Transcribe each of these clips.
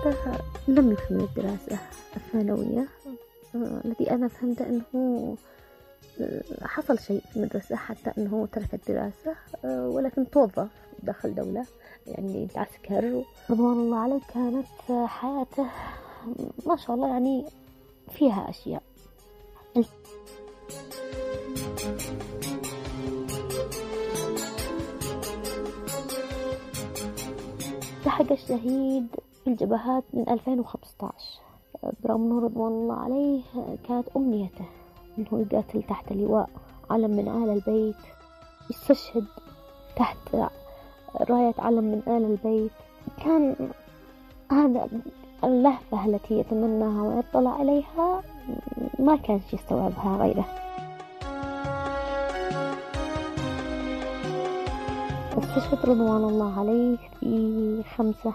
شهادته لم يكمل الدراسة الثانوية، الذي أنا فهمت أنه حصل شيء في المدرسة حتى أنه ترك الدراسة، ولكن توظف داخل دولة، يعني عسكر رضوان الله عليه. كانت حياته ما شاء الله يعني فيها أشياء. لحق الشهيد في الجبهات من 2015، برغم أنه رضوان الله عليه كانت أمنيته أنه يقاتل تحت لواء علم من آل البيت، يستشهد تحت راية علم من آل البيت. كان هذا اللهفة التي يتمناها ويطلع عليها ما كانش يستوعبها غيره. استشهد رضوان الله عليه في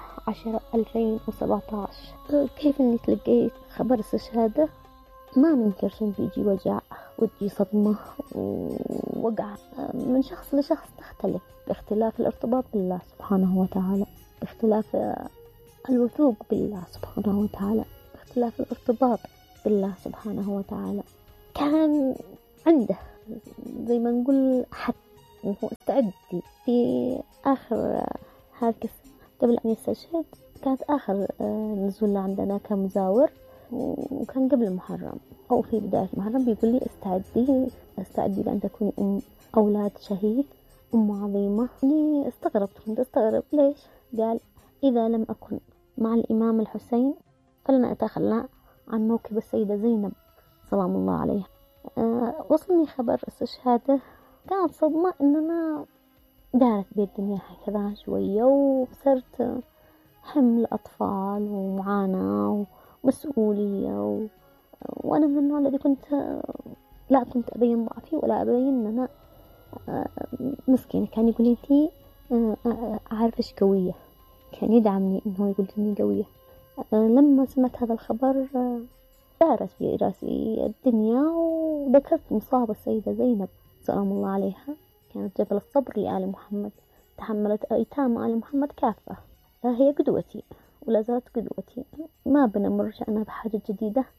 15/10/2017. كيف اني تلقيت خبر استشهاده؟ ما منكرش انه يجي وجع وتجي صدمة ووقع من شخص لشخص تختلف، باختلاف الارتباط بالله سبحانه وتعالى، باختلاف الوثوق بالله سبحانه وتعالى، باختلاف الارتباط بالله سبحانه وتعالى. كان عنده زي ما نقول حد إنه استعد في آخر هذه السنة قبل أن يستشهد. كانت آخر نزول عندنا كمزاور، وكان قبل المحرم أو في بداية المحرم، بيقول لي استعدي لأن تكوني أم أولاد شهيد، أم عظيمة. يعني استغربت، كنت استغرب ليش؟ قال إذا لم أكن مع الإمام الحسين فلن أتخلى عن موكب السيدة زينب سلام الله عليها. وصلني خبر استشهاده، كانت صدمة إن أنا دارت بي الدنيا هكذا شوية، وصرت حمل أطفال ومعاناة ومسؤولية وأنا من النوع الذي لا كنت أبين ضعفي ولا أبين أن أنا مسكينة. كان يقول لي أعرفش قوية، كان يدعمني إنه يقول إني قوية. لما سمعت هذا الخبر دارت في رأسي الدنيا، وذكرت مصاب السيدة زينب سلام الله عليها. كانت جبل الصبر لآل محمد، تحملت أيتام آل محمد كافة، فهي قدوتي ولا زالت قدوتي. ما بنمر أنا بحاجة جديدة